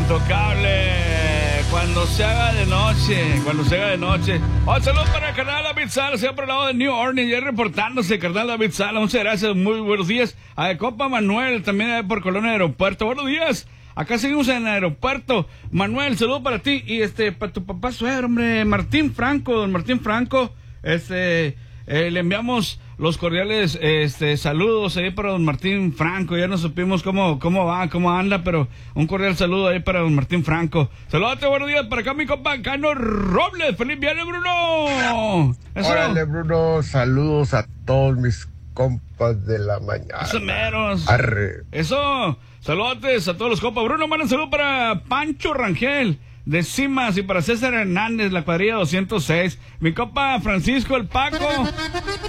intocable. Cuando se haga de noche. Un saludo para el carnal David Sala, siempre al lado de New Orleans, ya reportándose, carnal David Sala. Muchas gracias, muy buenos días. A Copa Manuel, también por Colonia Aeropuerto. Buenos días. Acá seguimos en el aeropuerto. Manuel, saludo para ti y para tu papá suegro, hombre, Martín Franco, don Martín Franco. Le enviamos los cordiales saludos ahí para don Martín Franco. Ya no supimos cómo anda, pero un cordial saludo ahí para don Martín Franco. Saludos, buenos días para acá mi compa Cano Robles. ¡Feliz viernes, Bruno! Eso. Órale, Bruno, saludos a todos mis compas de la mañana. Eso meros. Arre. Eso. Saludos a todos los compas. Bruno, manda un saludo para Pancho Rangel de Cimas y para César Hernández, la cuadrilla 206. Mi compa Francisco el Paco.